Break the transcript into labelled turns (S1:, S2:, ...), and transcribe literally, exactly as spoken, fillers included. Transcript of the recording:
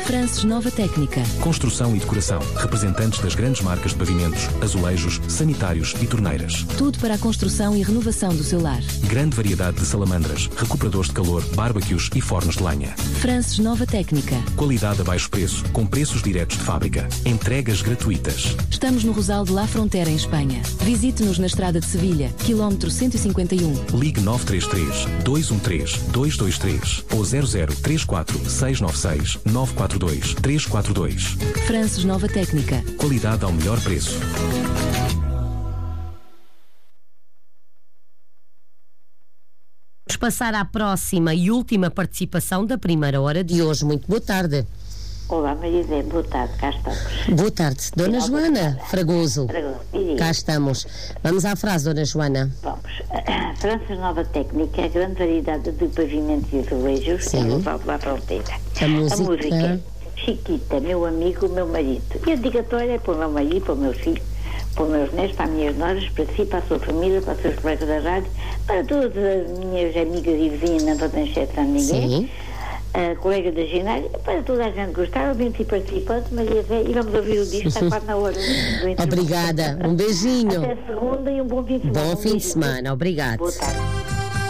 S1: Frances Nova Técnica.
S2: Construção e decoração. Representantes das grandes marcas de pavimentos, azulejos, sanitários e torneiras.
S1: Tudo para a construção e renovação do seu lar.
S2: Grande variedade de salamandras, recuperadores de calor, barbecues e fornos de lenha.
S1: Frances Nova Técnica.
S2: Qualidade a baixo preço, com preços diretos de fábrica. Entregas gratuitas.
S1: Estamos no Rosal de La Frontera, em Espanha. Visite-nos na estrada de Sevilha, quilómetro cento e cinquenta e um.
S2: Ligue nove três três, dois um três, dois dois três ou zero zero três quatro, seis nove seis, nove quatro dois, três quatro dois.
S1: Frances Nova Técnica.
S2: Qualidade ao melhor preço.
S3: Vamos passar à próxima e última participação da primeira hora de hoje. Muito boa tarde.
S4: Olá, Maria Zé, boa tarde, cá estamos.
S3: Boa tarde, Dona
S4: Olá,
S3: Joana Fragoso.
S4: Fragoso.
S3: Cá estamos. Vamos à frase, Dona Joana.
S4: Vamos. Frances Nova Técnica, a grande variedade de pavimentos e azulejos.
S3: Sim.
S4: É o Rosal de La Fronteira.
S3: A música.
S4: A música, Chiquita, meu amigo, meu marido. E a dedicatória é para o meu marido, para os meus filhos, para os meus netos, para as minhas noras, para si, para a sua família, para os seus colegas da rádio, para todas as minhas amigas e vizinhas, não vou deixar de ninguém.
S3: Sim.
S4: A colega da ginásio, para toda a gente gostar, ouvinte e participante, Maria Zé, e vamos ouvir o disco, está quase na hora do intervalo.
S3: Obrigada, um beijinho.
S4: Até segunda e um bom fim de semana.
S3: Bom fim de semana, obrigado.
S4: Boa tarde.